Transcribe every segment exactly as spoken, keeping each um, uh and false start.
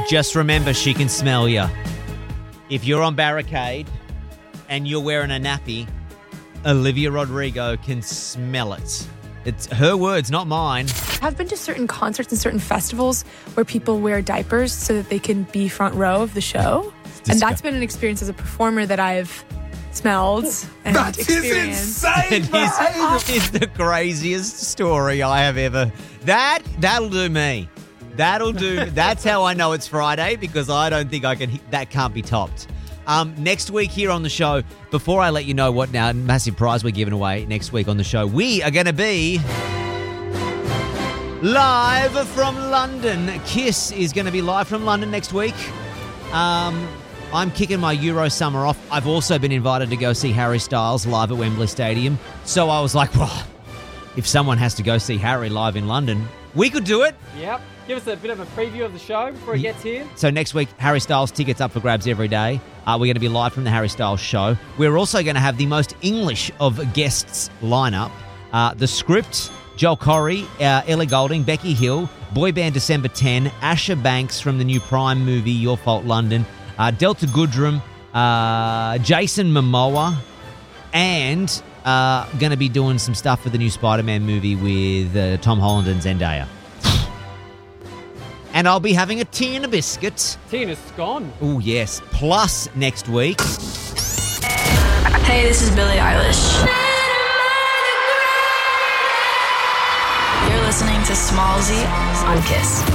Just remember, she can smell you. If you're on barricade and you're wearing a nappy, Olivia Rodrigo can smell it. It's her words, not mine. I've been to certain concerts and certain festivals where people wear diapers so that they can be front row of the show. And that's been an experience as a performer that I've smelled and That is experienced. insane, It is, is the craziest story I have ever. That, that'll do me. That'll do. That's how I know it's Friday, because I don't think I can. That can't be topped. Um, next week here on the show, before I let you know what now massive prize we're giving away next week on the show, we are going to be live from London. Kiss is going to be live from London next week. Um, I'm kicking my Euro summer off. I've also been invited to go see Harry Styles live at Wembley Stadium. So I was like, well, if someone has to go see Harry live in London, we could do it. Yep. Give us a bit of a preview of the show before he gets here. So next week, Harry Styles tickets up for grabs every day. Uh, we're going to be live from the Harry Styles show. We're also going to have the most English of guests lineup. Uh, the Script, Joel Corey, uh, Ellie Goulding, Becky Hill, Boy Band December tenth, Asher Banks from the new Prime movie Your Fault London, uh, Delta Goodrum, uh, Jason Momoa, and uh, going to be doing some stuff for the new Spider-Man movie with uh, Tom Holland and Zendaya. And I'll be having a tea and a biscuit. Tea and a scone. Oh, yes. Plus, next week... Hey, this is Billie Eilish. You're listening to Smallzy on Kiss.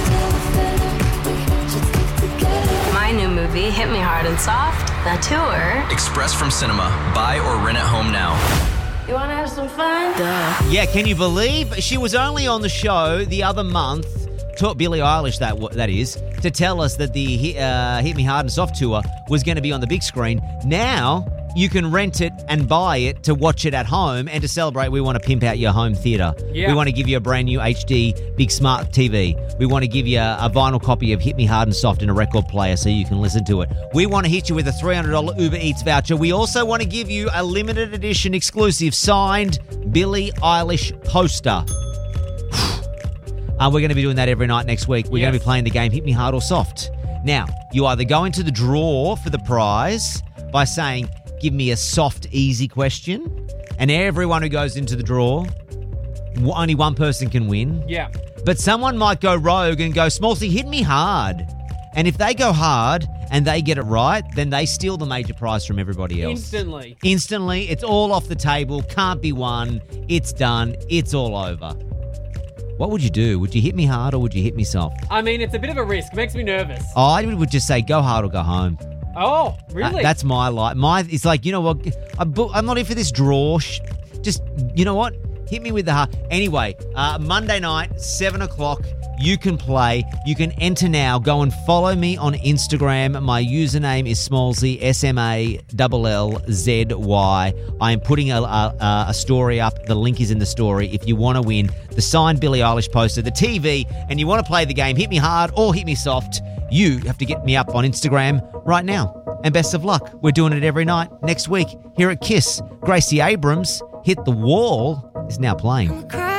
My new movie, Hit Me Hard and Soft, the tour. Express from cinema. Buy or rent at home now. You want to have some fun? Duh. Yeah, can you believe? She was only on the show the other month, taught Billie Eilish, that that is, to tell us that the uh, Hit Me Hard and Soft tour was going to be on the big screen. Now you can rent it and buy it to watch it at home, and to celebrate, we want to pimp out your home theatre. Yeah. We want to give you a brand new H D big smart T V. We want to give you a, a vinyl copy of Hit Me Hard and Soft in a record player so you can listen to it. We want to hit you with a three hundred dollars Uber Eats voucher. We also want to give you a limited edition exclusive signed Billie Eilish poster. Uh, we're going to be doing that every night next week. We're Yes. going to be playing the game Hit Me Hard or Soft. Now, you either go into the draw for the prize by saying, give me a soft, easy question, and everyone who goes into the draw, w- only one person can win. Yeah. But someone might go rogue and go, Smallsy, hit me hard. And if they go hard and they get it right, then they steal the major prize from everybody else. Instantly. Instantly. It's all off the table. Can't be won. It's done. It's all over. What would you do? Would you hit me hard or would you hit me soft? I mean, it's a bit of a risk. It makes me nervous. I would just say go hard or go home. Oh, Uh, really? that's my life. My, it's like, you know what? I'm, bu- I'm not in for this draw. Sh- Just, you know what? Hit me with the heart. Anyway, uh, Monday night, seven o'clock, you can play. You can enter now. Go and follow me on Instagram. My username is Smallzy, S M A L L Z Y. I am putting a, a, a story up. The link is in the story. If you want to win the signed Billie Eilish poster, the T V, and you want to play the game, hit me hard or hit me soft, you have to get me up on Instagram right now. And best of luck. We're doing it every night next week here at Kiss. Gracie Abrams, Hit the Wall, is now playing.